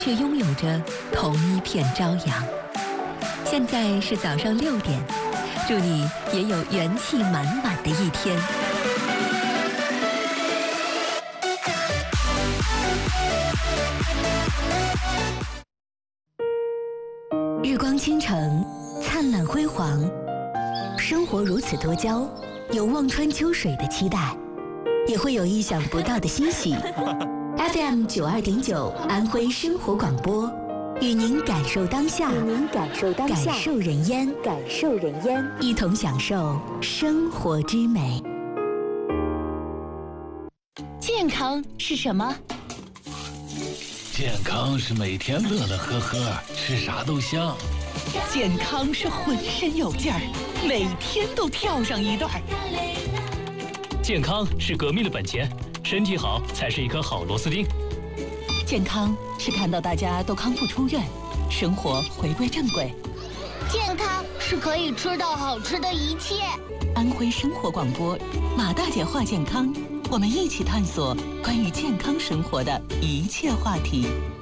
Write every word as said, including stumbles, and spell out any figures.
却拥有着同一片朝阳。现在是早上六点，祝你也有元气满满的一天。日光倾城，灿烂辉煌，生活如此多娇，有望穿秋水的期待，也会有意想不到的欣喜。F M 九二点九，安徽生活广播，与您感受当下，与您感受当下，感受人烟，感受人烟，一同享受生活之美。 健康是什么？ 健康是每天乐乐呵呵，吃啥都香。 健康是浑身有劲儿，每天都跳上一段。 健康是革命的本钱，身体好才是一颗好螺丝钉。 健康是看到大家都康复出院，生活回归正轨。 健康是可以吃到好吃的一切。 安徽生活广播，马大姐话健康，我们一起探索关于健康生活的一切话题。